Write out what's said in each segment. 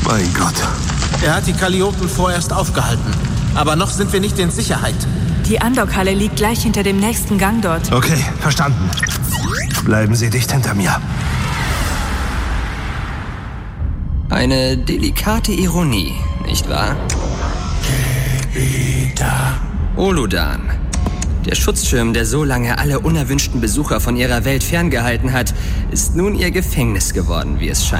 Mein Gott. Er hat die Kalioten vorerst aufgehalten. Aber noch sind wir nicht in Sicherheit. Die Andockhalle liegt gleich hinter dem nächsten Gang dort. Okay, verstanden. Bleiben Sie dicht hinter mir. Eine delikate Ironie, nicht wahr? Oludan. Der Schutzschirm, der so lange alle unerwünschten Besucher von ihrer Welt ferngehalten hat, ist nun ihr Gefängnis geworden, wie es scheint.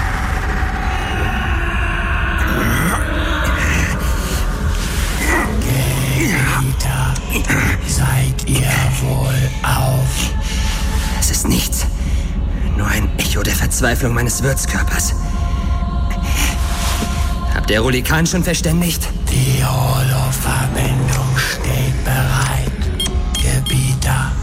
Seid ihr wohl auf? Es ist nichts. Nur ein Echo der Verzweiflung meines Wirtskörpers. Habt ihr Rulikan schon verständigt? Die Holo-Verbindung steht bereit. Gebieter.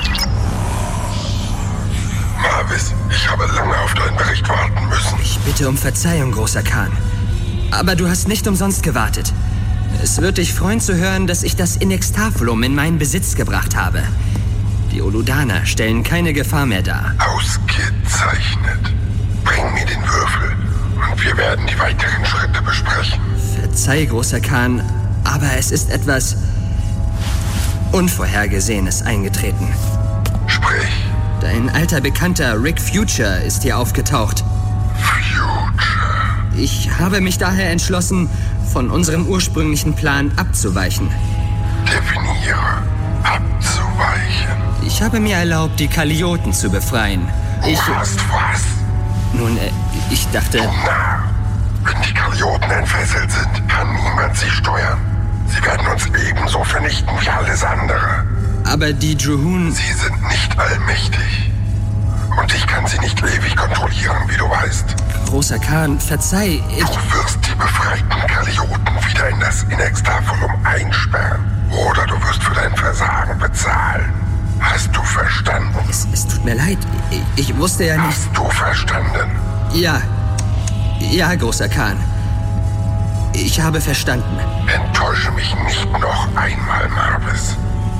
Marvis, ich habe lange auf deinen Bericht warten müssen. Ich bitte um Verzeihung, großer Khan. Aber du hast nicht umsonst gewartet. Es wird dich freuen zu hören, dass ich das Inextafulum in meinen Besitz gebracht habe. Die Oludaner stellen keine Gefahr mehr dar. Ausgezeichnet. Bring mir den Würfel und wir werden die weiteren Schritte besprechen. Verzeih, großer Khan, aber es ist etwas Unvorhergesehenes eingetreten. Sprich. Dein alter Bekannter Rick Future ist hier aufgetaucht. Future. Ich habe mich daher entschlossen, von unserem ursprünglichen Plan abzuweichen. Definiere. Abzuweichen. Ich habe mir erlaubt, die Kalioten zu befreien. Was? Nun, ich dachte... Na, wenn die Kalioten entfesselt sind, kann niemand sie steuern. Sie werden uns ebenso vernichten wie alles andere. Aber die Druhun... Sie sind nicht allmächtig. Und ich kann sie nicht ewig kontrollieren, wie du weißt. Großer Khan, verzeih, Du wirst die befreiten Kalioten wieder in das Inextafulum einsperren. Oder du wirst für dein Versagen bezahlen. Hast du verstanden? Es tut mir leid. Ich wusste ja nicht... Hast du verstanden? Ja, großer Khan. Ich habe verstanden. Enttäusche mich nicht noch einmal, Marvis.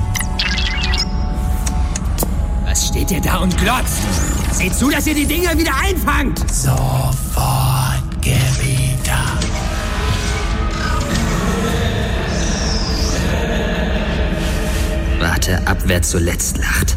Was steht ihr da und glotzt? Seht zu, dass ihr die Dinger wieder einfangt! Sofort, Gebieter. Warte ab, wer zuletzt lacht.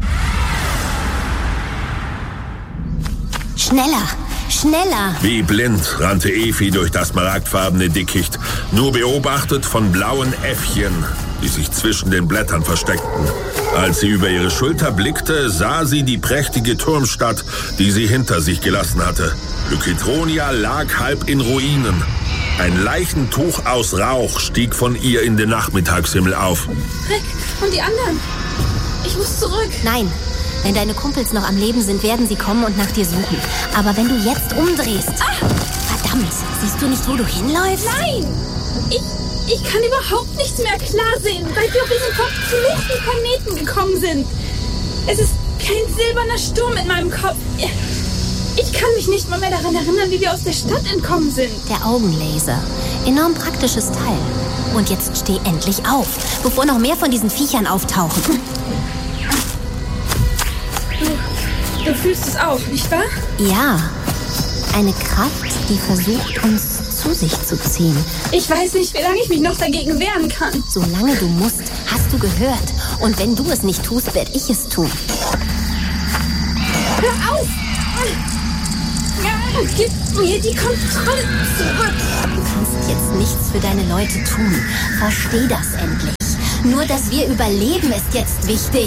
Schneller! Schneller! Wie blind rannte Efi durch das smaragdfarbene Dickicht, nur beobachtet von blauen Äffchen, die sich zwischen den Blättern versteckten. Als sie über ihre Schulter blickte, sah sie die prächtige Turmstadt, die sie hinter sich gelassen hatte. Lykitronia lag halb in Ruinen. Ein Leichentuch aus Rauch stieg von ihr in den Nachmittagshimmel auf. Rick und die anderen. Ich muss zurück. Nein. Wenn deine Kumpels noch am Leben sind, werden sie kommen und nach dir suchen. Aber wenn du jetzt umdrehst... Verdammt, siehst du nicht, wo du hinläufst? Nein! Ich kann überhaupt nichts mehr klar sehen, seit wir auf diesen verfluchten Planeten gekommen sind. Es ist kein silberner Sturm in meinem Kopf. Ich kann mich nicht mal mehr daran erinnern, wie wir aus der Stadt entkommen sind. Der Augenlaser. Enorm praktisches Teil. Und jetzt steh endlich auf, bevor noch mehr von diesen Viechern auftauchen. Du fühlst es auch, nicht wahr? Ja. Eine Kraft, die versucht, uns zu sich zu ziehen. Ich weiß nicht, wie lange ich mich noch dagegen wehren kann. Solange du musst, hast du gehört. Und wenn du es nicht tust, werde ich es tun. Hör auf! Gib mir die Kontrolle zurück. Du kannst jetzt nichts für deine Leute tun. Versteh das endlich. Nur, dass wir überleben, ist jetzt wichtig.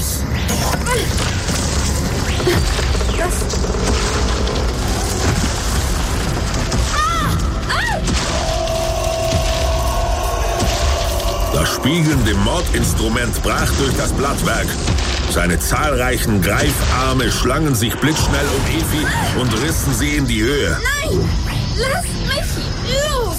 Das spiegelnde Mordinstrument brach durch das Blattwerk. Seine zahlreichen Greifarme schlangen sich blitzschnell um Efi und rissen sie in die Höhe. Nein! Lass mich los!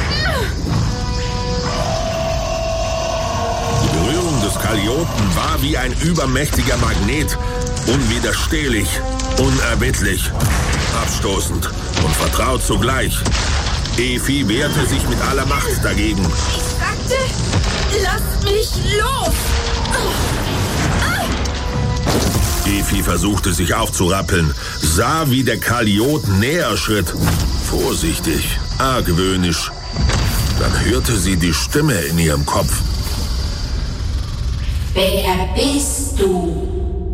Die Berührung des Kalioten war wie ein übermächtiger Magnet. Unwiderstehlich, unerbittlich, abstoßend und vertraut zugleich. Efi wehrte sich mit aller Macht dagegen. Ich sagte, lass mich los! Efi versuchte sich aufzurappeln, sah, wie der Kaliot näher schritt. Vorsichtig, argwöhnisch. Dann hörte sie die Stimme in ihrem Kopf. Wer bist du?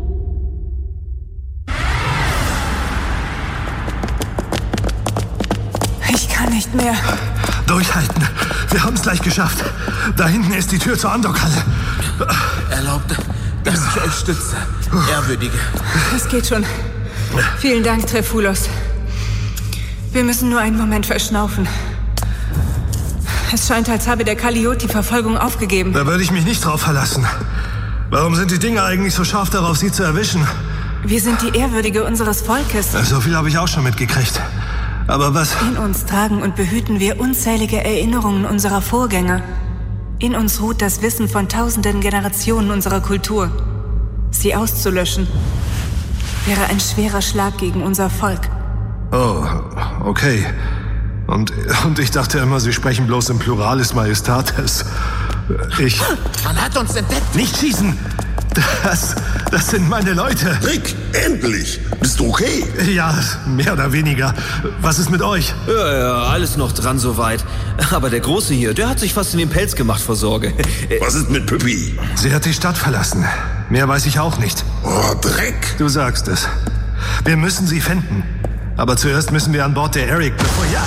Ich kann nicht mehr. Durchhalten. Wir haben es gleich geschafft. Da hinten ist die Tür zur Andockhalle. Erlaubt, dass ich euch stütze, Ehrwürdige. Es geht schon. Vielen Dank, Trefulos. Wir müssen nur einen Moment verschnaufen. Es scheint, als habe der Kaliot die Verfolgung aufgegeben. Da würde ich mich nicht drauf verlassen. Warum sind die Dinger eigentlich so scharf darauf, sie zu erwischen? Wir sind die Ehrwürdige unseres Volkes. So viel habe ich auch schon mitgekriegt. Aber was? In uns tragen und behüten wir unzählige Erinnerungen unserer Vorgänger. In uns ruht das Wissen von tausenden Generationen unserer Kultur. Sie auszulöschen, wäre ein schwerer Schlag gegen unser Volk. Oh, okay. Und ich dachte immer, Sie sprechen bloß im Pluralis Majestatis. Man hat uns entdeckt. Nicht schießen! Das sind meine Leute. Rick, endlich! Bist du okay? Ja, mehr oder weniger. Was ist mit euch? Ja, alles noch dran soweit. Aber der Große hier, der hat sich fast in den Pelz gemacht vor Sorge. Was ist mit Püppi? Sie hat die Stadt verlassen. Mehr weiß ich auch nicht. Oh, Dreck! Du sagst es. Wir müssen sie finden. Aber zuerst müssen wir an Bord der Eric, bevor... Ja!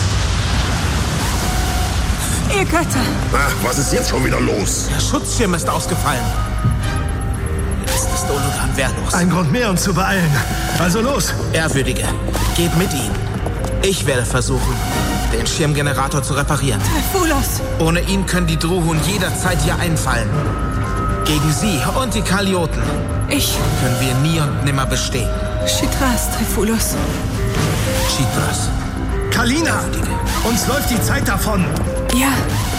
Ihr Götter! Ach, was ist jetzt schon wieder los? Der Schutzschirm ist ausgefallen. Jetzt ist Olodan wehrlos. Ein Grund mehr, uns zu beeilen. Also los! Ehrwürdige, geht mit ihm. Ich werde versuchen, den Schirmgenerator zu reparieren. Trefulos! Ohne ihn können die Druhun jederzeit hier einfallen. Gegen sie und die Kalioten können wir nie und nimmer bestehen. Chitras, Trefulos. Chitras. Kalina! Uns läuft die Zeit davon! Ja,